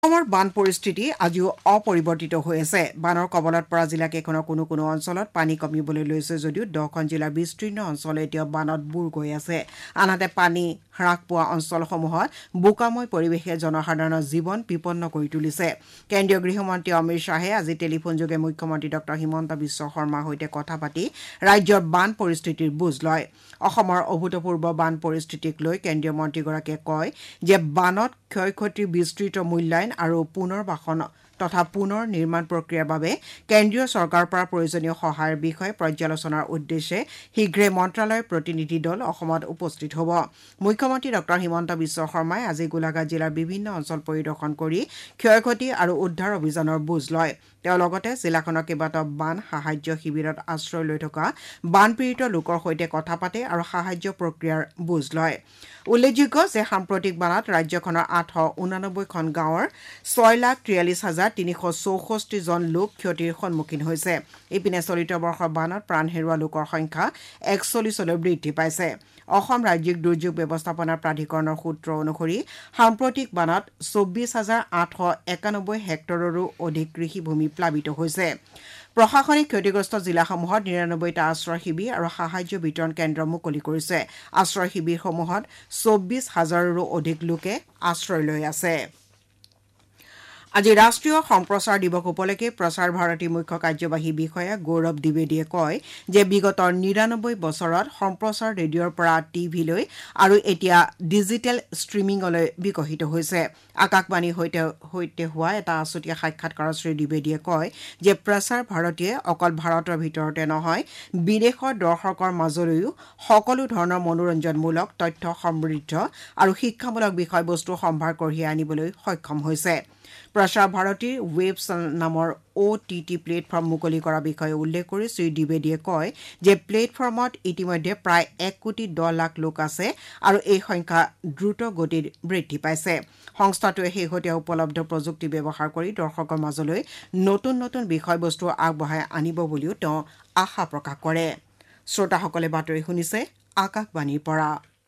অসমৰ বান পৰিস্থিতি আজিও অপৰিৱৰ্তিত হৈ আছে। বানৰ কবলত পৰা জিলাকেইখনৰ কোনো অঞ্চলত পানী কমিবলৈ লৈছে যদিও 10খন জিলাৰ বিস্তীৰ্ণ অঞ্চল এতিয়াও বানত বুৰ গৈ আছে। আনহাতে পানী হ্ৰাস পোৱা অঞ্চলসমূহত বোকাময় পৰিৱেশে জনসাধাৰণৰ জীৱন বিপন্ন কৰি তুলিছে। কেন্দ্ৰীয় গৃহমন্ত্ৰী অমিত শ্বাহে আজি টেলিফোনযোগে মুখ্যমন্ত্ৰী ডক্টৰ হিমন্ত বিশ্ব শৰ্মাৰ সৈতে কথা পাতি ৰাজ্যৰ বান পৰিস্থিতিৰ বুজ লয়। অসমৰ অভূতপূৰ্ব বান পৰিস্থিতিক লৈ কেন্দ্ৰীয় মন্ত্ৰীগৰাকীয়ে কয় যে বানত ক্ষয় ক্ষতিৰ বিস্তৃত মূল্যায়ন আৰু পুনৰ্বাসন তথা পুনৰ নিৰ্মাণ প্ৰক্ৰিয়াৰ বাবে কেন্দ্ৰীয় চৰকাৰৰ পৰা প্ৰয়োজনীয় সহায়ৰ বিষয়ে পৰ্যালোচনাৰ উদ্দেশ্যে শীঘ্ৰে মন্ত্ৰালয়ৰ প্ৰতিনিধি দল অসমত উপস্থিত হ'ব। মুখ্যমন্ত্ৰী ডক্টৰ হিমন্ত বিশ্ব শৰ্মাই আজি গোলাঘাট জিলাৰ বিভিন্ন অঞ্চল পৰিদৰ্শন কৰি ক্ষয় ক্ষতি আৰু উদ্ধাৰ অভিযানৰ বুজ লয়। তেওঁ লগতে জিলাখনৰ কেইবাটাও বান সাহায্য শিবিৰত আশ্ৰয় লৈ থকা বানপীড়িত লোকৰ সৈতে কথা পাতে আৰু সাহায্য প্ৰক্ৰিয়াৰ বুজ লয়। উল্লেখযোগ্য যে সাম্প্ৰতিক বানত ৰাজ্যখনৰ 889খন গাঁৱৰ 6,43,364 জন লোক ক্ষতিৰ সন্মুখীন হৈছে। ইপিনে চলিত বৰ্ষৰ বানত প্ৰাণ হেৰুওৱা লোকৰ সংখ্যা 41লৈ বৃদ্ধি পাইছে। অসম ৰাজ্যিক দুৰ্যোগ ব্যৱস্থাপনা প্ৰাধিকৰণৰ সূত্ৰ অনুসৰি সাম্প্ৰতিক বানত 24,891 হেক্টৰৰো অধিক কৃষিভূমি প্লাবিত হৈছে। প্ৰশাসনিক ক্ষতিগ্ৰস্ত জিলাসমূহত 99টা আশ্ৰয় শিবিৰ আৰু সাহায্য বিতৰণ কেন্দ্ৰ মুকলি কৰিছে। আশ্ৰয় শিবিৰসমূহত 24,000ৰো অধিক লোকে আশ্ৰয় লৈ আছে। আজি ৰাষ্ট্ৰীয় সম্প্ৰচাৰ দিৱস উপলক্ষে প্ৰচাৰ ভাৰতীৰ মুখ্য কাৰ্যবাহী বিষয়া গৌৰৱ দ্বিবেদীয়ে কয় যে বিগত 99 বছৰত সম্প্ৰচাৰ ৰেডিঅ'ৰ পৰা টিভিলৈ আৰু এতিয়া ডিজিটেল ষ্ট্ৰিমিঙলৈ বিকশিত হৈছে। আকাশবাণীৰ সৈতে হোৱা এটা আছুতীয়া সাক্ষাৎকাৰত শ্ৰী দ্বিবেদীয়ে কয় যে প্ৰচাৰ ভাৰতীয়ে অকল ভাৰতৰ ভিতৰতে নহয় বিদেশৰ দৰ্শকৰ মাজলৈও সকলো ধৰণৰ মনোৰঞ্জনমূলক তথ্য সমৃদ্ধ আৰু শিক্ষামূলক বিষয়বস্তু সম্ভাৰ কঢ়িয়াই আনিবলৈ সক্ষম হৈছে। প্ৰচাৰ ভাৰতীৰ ৱেব নামৰ OTT প্লেটফৰ্ম মুকলি কৰাৰ বিষয়ে উল্লেখ কৰি শ্ৰী দ্বিবেদীয়ে কয় যে প্লেটফৰ্মত ইতিমধ্যে প্ৰায় 1,10,00,000 লোক আছে আৰু এই সংখ্যা দ্ৰুত গতিত বৃদ্ধি পাইছে। সংস্থাটোৱে শেহতীয়া উপলব্ধ প্ৰযুক্তি ব্যৱহাৰ কৰি দৰ্শকৰ মাজলৈ নতুন নতুন বিষয়বস্তু আগবঢ়াই আনিব বুলিও তেওঁ আশা প্ৰকাশ কৰে। শ্ৰোতাসকলে বাতৰি শুনিছে আকাশবাণীৰ পৰা।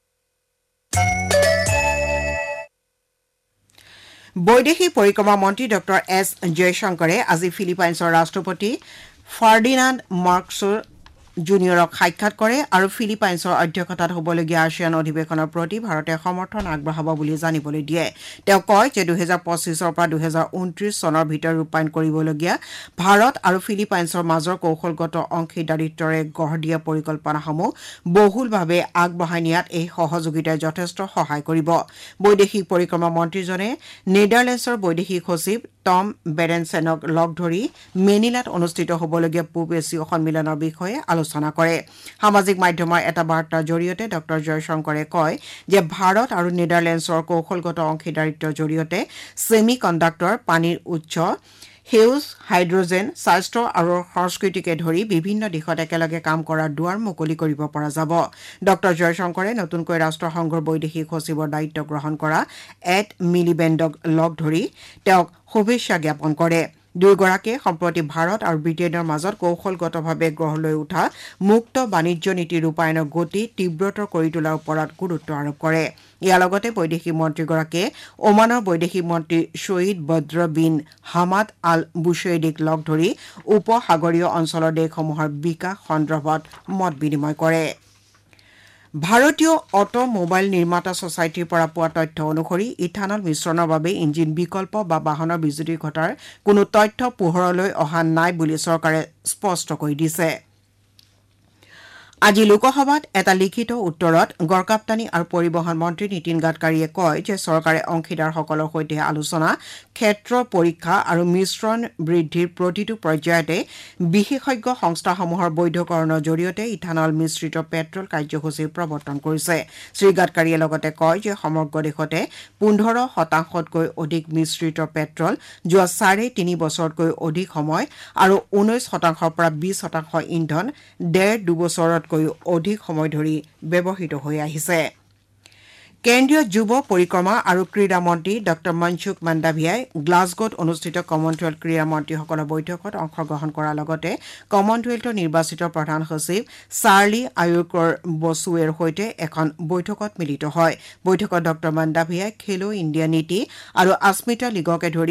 বৈদেশিক পৰিক্ৰমা মন্ত্ৰী ডক্টৰ এছ জয়শংকৰে আজি ফিলিপাইনছৰ ৰাষ্ট্ৰপতি ফাৰ্ডিনাণ্ড মাৰ্কছ জুনিয়ৰক সাক্ষাৎ কৰে আৰু ফিলিপাইনছৰ অধ্যক্ষতাত হ'বলগীয়া আছিয়ান অধিৱেশনৰ প্ৰতি ভাৰতে সমৰ্থন আগবঢ়াব বুলি জানিবলৈ দিয়ে। তেওঁ কয় যে 2025 পৰা 2029 চনৰ ভিতৰত ৰূপায়ণ কৰিবলগীয়া ভাৰত আৰু ফিলিপাইনছৰ মাজৰ কৌশলগত অংশীদাৰিত্বৰে গঢ় দিয়া পৰিকল্পনাসমূহ বহুলভাৱে আগবঢ়াই নিয়াত এই সহযোগিতাই যথেষ্ট সহায় কৰিব। বৈদেশিক পৰিক্ৰমা মন্ত্ৰীজনে নেডাৰলেণ্ডছৰ বৈদেশিক সচিব টম বেৰেনছেনক লগ ধৰি মেনিলাত অনুষ্ঠিত হ'বলগীয়া পূব এছীয় সন্মিলনৰ বিষয়ে আলোচনা কৰে। সামাজিক মাধ্যমৰ এটা বাৰ্তাৰ জৰিয়তে ডক্টৰ জয়শংকৰে কয় যে ভাৰত আৰু নেডাৰলেণ্ডছৰ কৌশলগত অংশীদাৰিত্বৰ জৰিয়তে ছেমি কণ্ডাক্টৰ, পানীৰ উৎস, সেউজ হাইড্ৰজেন, স্বাস্থ্য আৰু সংস্কৃতিকে ধৰি বিভিন্ন দিশত একেলগে কাম কৰাৰ দুৱাৰ মুকলি কৰিব পৰা যাব। ডক্টৰ জয়শংকৰে নতুনকৈ ৰাষ্ট্ৰসংঘৰ বৈদেশিক সচিবৰ দায়িত্ব গ্ৰহণ কৰা এড মিলিবেণ্ডক লগ ধৰি তেওঁক শুভেচ্ছা জ্ঞাপন কৰে। দুয়োগৰাকীয়ে সম্প্ৰতি ভাৰত আৰু ব্ৰিটেইনৰ মাজত কৌশলগতভাৱে গঢ় লৈ উঠা মুক্ত বাণিজ্য নীতি ৰূপায়ণৰ গতি তীব্ৰতৰ কৰি তোলাৰ ওপৰত গুৰুত্ব আৰোপ কৰে। ইয়াৰ লগতে বৈদেশিক মন্ত্ৰীগৰাকীয়ে ওমানৰ বৈদেশিক মন্ত্ৰী ছয়ীদ বদ্ৰ বিন হামাদ আল বুছৈদিক লগ ধৰি উপসাগৰীয় অঞ্চলৰ দেশসমূহৰ বিকাশ সন্দৰ্ভত মত বিনিময় কৰে। ভাৰতীয় অটোমোবাইল নিৰ্মাতা ছচাইটিৰ পৰা পোৱা তথ্য অনুসৰি ইথানল মিশ্ৰণৰ বাবে ইঞ্জিন বিকল্প বা বাহনৰ বিজুতি ঘটাৰ কোনো তথ্য পোহৰলৈ অহা নাই বুলি চৰকাৰে স্পষ্ট কৰি দিছে। আজি লোকসভাত এটা লিখিত উত্তৰত গড়কাপ্তানী আৰু পৰিবহণ মন্ত্ৰী নীতিন গাডকাৰীয়ে কয় যে চৰকাৰে অংশীদাৰসকলৰ সৈতে আলোচনা, ক্ষেত্ৰ পৰীক্ষা আৰু মিশ্ৰণ বৃদ্ধিৰ প্ৰতিটো পৰ্যায়তে বিশেষজ্ঞ সংস্থাসমূহৰ বৈধকৰণৰ জৰিয়তে ইথানল মিশ্ৰিত পেট্ৰল কাৰ্যসূচী প্ৰৱৰ্তন কৰিছে। শ্ৰী গাডকাৰীয়ে লগতে কয় যে সমগ্ৰ দেশতে 15% অধিক মিশ্ৰিত পেট্ৰল যোৱা 3.5 বছৰতকৈ অধিক সময় আৰু 19% পৰা 20% ইন্ধন 1.5-2 বছৰত অধিক সময় ধৰি ব্যৱহৃত হৈ আহিছে। কেন্দ্ৰীয় যুৱ পৰিক্ৰমা আৰু ক্ৰীড়া মন্ত্ৰী ডক্টৰ মনসুখ মাণ্ডাভিয়াই গ্লাছগোত অনুষ্ঠিত কমনৱেলথ ক্ৰীড়া মন্ত্ৰীসকলৰ বৈঠকত অংশগ্ৰহণ কৰাৰ লগতে কমনৱেলথৰ নিৰ্বাচিত প্ৰধান সচিব চাৰ্লি আয়ুকৰ বসুৱেৰ সৈতে এখন বৈঠকত মিলিত হয়। বৈঠকত ডক্টৰ মাণ্ডাভিয়াই খেলো ইণ্ডিয়া নীতি আৰু আস্মিতা লীগকে ধৰি